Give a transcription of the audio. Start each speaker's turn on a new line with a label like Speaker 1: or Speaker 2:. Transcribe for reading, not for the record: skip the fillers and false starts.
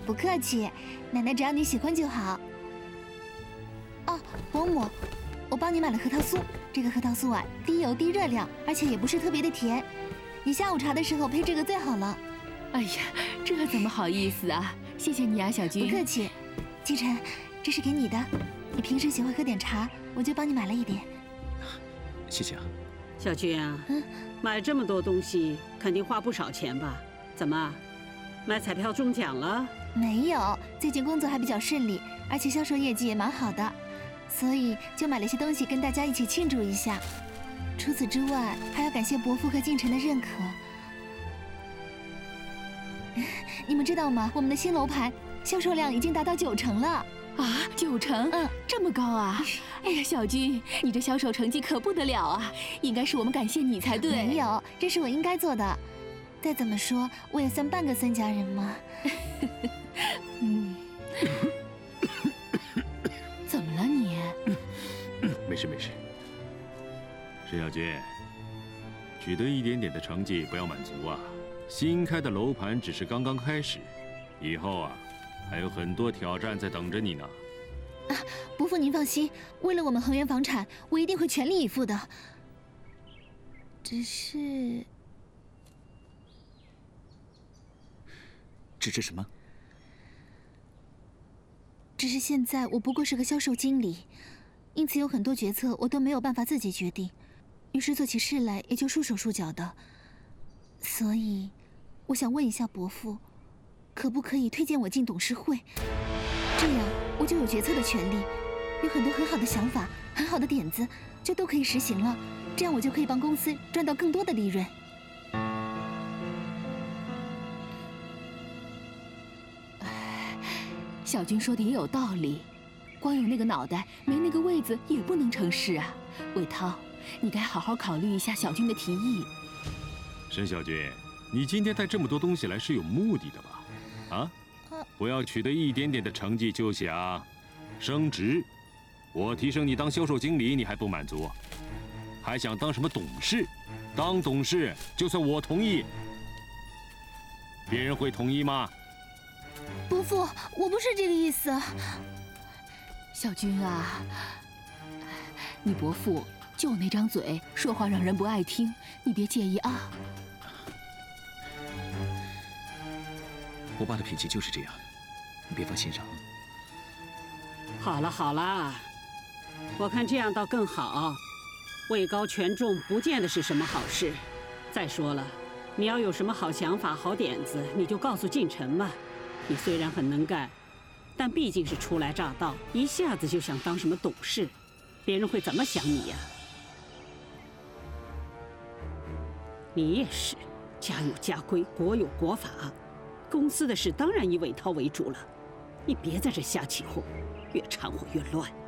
Speaker 1: 不客气，奶奶只要你喜欢就好。哦，伯母，我帮你买了核桃酥。这个核桃酥啊，低油低热量，而且也不是特别的甜。你下午茶的时候配这个最好了。
Speaker 2: 哎呀，这怎么好意思啊！谢谢你啊，小军。
Speaker 1: 不客气。季晨，这是给你的。你平时喜欢喝点茶，我就帮你买了一点。
Speaker 3: 谢谢啊。
Speaker 4: 小军啊，买这么多东西，肯定花不少钱吧？怎么，买彩票中奖了？
Speaker 1: 没有，最近工作还比较顺利，而且销售业绩也蛮好的，所以就买了些东西跟大家一起庆祝一下。除此之外，还要感谢伯父和晋晨的认可。你们知道吗？我们的新楼盘销售量已经达到90%了。
Speaker 2: 啊，90%？这么高啊！哎呀，小军，你这销售成绩可不得了啊！应该是我们感谢你才对。
Speaker 1: 没有，这是我应该做的。再怎么说，我也算半个孙家人嘛。
Speaker 2: 怎么了你？
Speaker 3: 没事没事。沈小军，取得一点点的成绩不要满足啊！新开的楼盘只是刚刚开始，以后啊，还有很多挑战在等着你呢。
Speaker 1: 啊，伯父您放心，为了我们恒源房产，我一定会全力以赴的。只是
Speaker 3: 什么？
Speaker 1: 只是现在我不过是个销售经理，因此有很多决策我都没有办法自己决定，于是做起事来也就束手束脚的。所以，我想问一下伯父，可不可以推荐我进董事会？这样我就有决策的权利，有很多很好的想法、很好的点子，就都可以实行了。这样我就可以帮公司赚到更多的利润。
Speaker 2: 小军说的也有道理，光有那个脑袋没那个位子也不能成事啊。魏涛，你该好好考虑一下小军的提议。
Speaker 3: 沈小军，你今天带这么多东西来是有目的的吧？啊？不要取得一点点的成绩就想升职。我提升你当销售经理，你还不满足，还想当什么董事？当董事就算我同意，别人会同意吗？
Speaker 1: 伯父，我不是这个意思。
Speaker 2: 小军啊，你伯父就那张嘴，说话让人不爱听，你别介意啊。
Speaker 3: 我爸的脾气就是这样，你别放心上。
Speaker 4: 好了好了，我看这样倒更好，位高权重不见得是什么好事。再说了，你要有什么好想法、好点子，你就告诉晋晨吧。你虽然很能干，但毕竟是初来乍到，一下子就想当什么董事，别人会怎么想你呀？你也是，家有家规，国有国法，公司的事当然以韦涛为主了。你别在这瞎起哄，越掺和越乱。